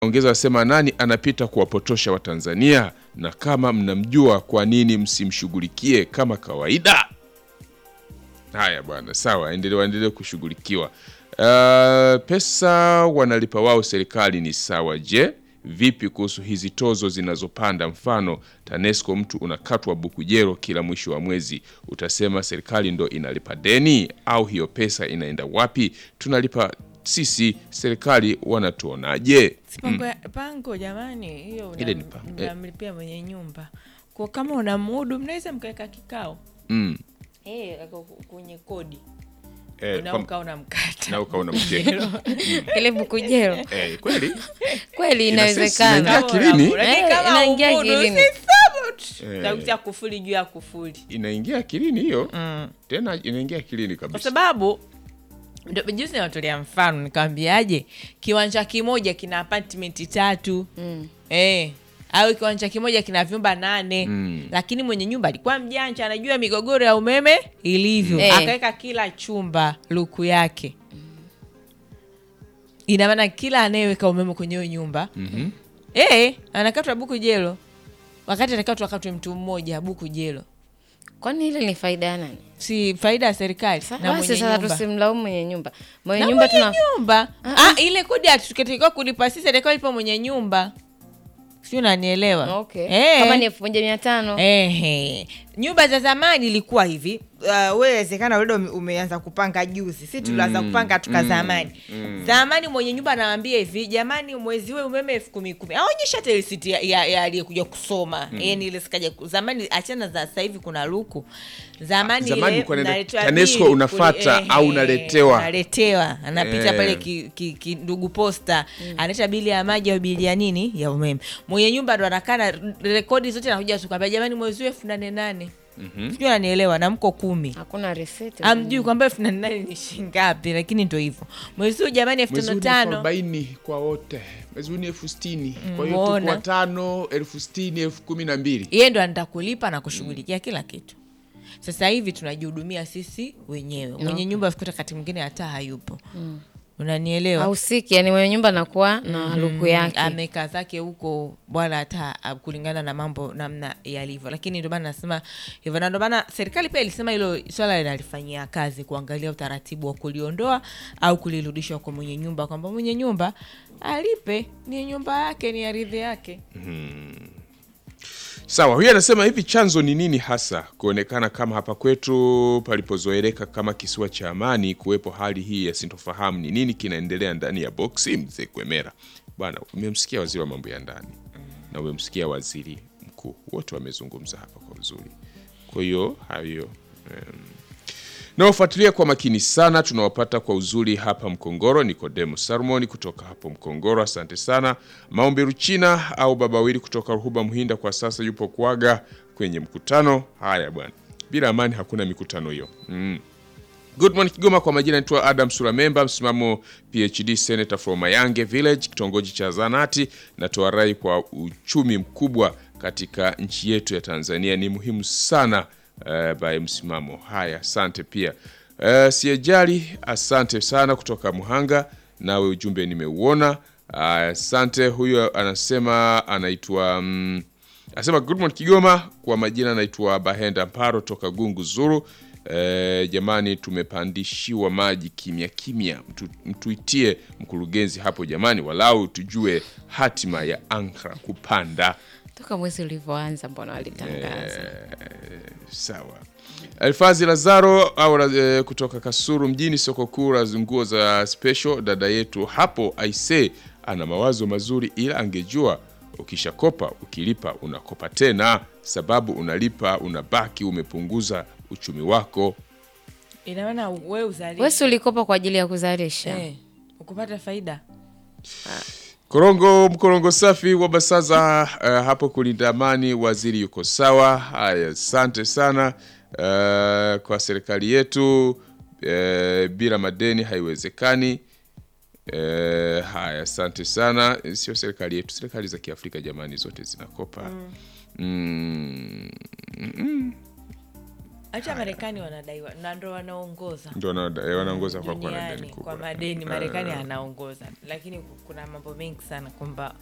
ongeza wasema nani anapita kuwapotosha Watanzania, na kama mnamjua kwa nini msimshughulikie kama kawaida? Haya bwana, sawa, endelee kushughulikiwa. Pesa wanalipa wao serikali ni sawa. Je, vipi kuhusu hizi tozo zinazopanda? Mfano TANESCO, mtu unakatwa bukujero kila mwisho wa mwezi, utasema serikali ndo inalipa deni au hiyo pesa inaenda wapi? Tunalipa sisi, serikali wanatuonaje? Pango jamani, hiyo Ile ni unamlipia mwenye nyumba. Kwa kama una mudu mnaweza mkaweka kikao. Kwenye kodi. Unaona mkata. Na ukaona mkeka. Ile bukujero. Kweli? Kweli inawezekana. Inaingia akilini. Takutia kufuli juu ya kufuli. Inaingia akilini hiyo. Tena inaingia akilini kabisa. Kwa sababu ndio juzi natolea mfano nikamwambiaje, kiwanja kimoja kina apartment 3. Au kiwanja kimoja kina vyumba 8. Lakini mwenye nyumba alikuwa mjanja, anajua migogoro ya umeme ilivyo. Akaweka kila chumba luku yake. Ina maana kila anayeweka umeme kwenye hiyo nyumba anakatwa buku jelo. Wakati atakatwa mtu mmoja buku jelo. Kwani ile ni faida ya nani? Si faida ya serikali na mwenye nyumba. Sasa tusimlaumu mwenye nyumba. Mwenye nyumba ile kodi atukatakiwa kulipa sisi, serikali ipo mwenye nyumba. Sio, unanielewa? Okay. Kama ni 1500. Nyumba za zamani ilikuwa hivi. Wewe wezekana wewe umeanza kupanga juzi. Sisi tulianza kupanga tuka zamani. Zamani mwenye nyumba anawaambia hivi, jamani mwezi wewe umeme 10,000. Aonyesha hata receipt ya aliyekuja kusoma. Yaani ile sikaja zamani, achana za sasa hivi kuna luku. Zamani ile unaletwa TANESCO unafuata au unaletewa. Anapita pale ndugu posta, analeta bili ya maji au bili ya nini ya umeme. Mwenye nyumba ndo anakana rekodi zote, anakuja tukwambia jamani mwezi wewe 8,800. Sio, unanielewa? Na mko 10. Hakuna receipt. Amjui kwamba 8,800 ni shilingi ngapi, lakini ndio hivyo. Mwezi huu jamani 5,500. 40 kwa wote. Mwezi huu 60,000. Kwa hiyo kwa 5 60,000 12,000. Yeye ndo anatakulipa na kushughulikia kila kitu. Sasa hivi tunajihudumia sisi wenyewe. Mwenye nyumba afikuta kati mwingine hata hayupo. Unanielewa? Hausiki, yani mwenye nyumba anakuwa na luku yake. Amekaa zake huko bwana, hata kulingana na mambo namna yalivyo. Lakini ndio maana nasema hivyo, na ndio maana serikali pia ilisema hilo swala linalifanyia kazi, kuangalia utaratibu wa kuliondoa au kulirudisha kwa mwenye nyumba, kwamba mwenye nyumba alipe, ni nyumba yake, ni ardhi yake. Sawa, huyu anasema hivi, chanzo ni nini hasa kuonekana kama hapa kwetu palipozoeleka kama kisiwa cha amani kuwepo hali hii ya sintofahamu? Ni nini kinaendelea ndani ya boksi? Mzee Kwemera bwana, umemsikia waziri wa mambo ya ndani na umemsikia waziri mkuu, wote wamezungumza hapa kwa uzuri. Kwa hiyo hayo na ufuatilia kwa makini sana, tunawapata kwa uzuri hapa Mkongoro. Nikodemo Salmoni kutoka hapo Mkongoro, asante sana. Maombi Ruchina au Babawili kutoka Ruhuba Muhinda, kwa sasa yupo kuaga kwenye mkutano. Haya bwana, bila amani hakuna mikutano hiyo. Good morning Kigoma, kwa majina naitwa Adam Sulamemba, msimamo PhD Senator from Mayange Village, kitongoji cha Zanati. Natoa rai kwa uchumi mkubwa katika nchi yetu ya Tanzania, ni muhimu sana by msimamo. Haya, asante pia. Siajali, asante sana kutoka Muhanga, nawe ujumbe nimeuona. Asante. Huyo anasema anaitwa anasema good morning Kigoma, kwa majina anaitwa Bahenda Mparo toka Gungu Zuru. Jamani, tumepandishiwa maji kimya kimya, mtuitie mkurugenzi hapo jamani, walau tujue hatima ya Ankara kupanda. Toka mwezi ulivyoanza mbona walitangaza. Sawa. Alfazi Lazaro au kutoka Kasuru mjini, soko kuu la nguo za special. Dada yetu hapo aise ana mawazo mazuri, ila angejua ukishakopa ukilipa unakopa tena, sababu unalipa unabaki umepunguza uchumi wako. Ina maana wewe uzalisha. Wewe ulikopa kwa ajili ya kuzalisha. Ukupata faida. Mkorongo safi wa Basaza hapo kulinda amani, waziri yuko sawa. Haya, asante sana. Kwa serikali yetu bila madeni haiwezekani. Haya, asante sana. Sio serikali yetu, serikali za Kiafrika jamani zote zinakopa. Hata Marekani wanadaiwa na ndo wanaongoza. Ndio wanaongoza kwa kuwa na Duniani, deni kubwa. kwa madeni Marekani anaongoza. Lakini kuna mambo mengi sana kwamba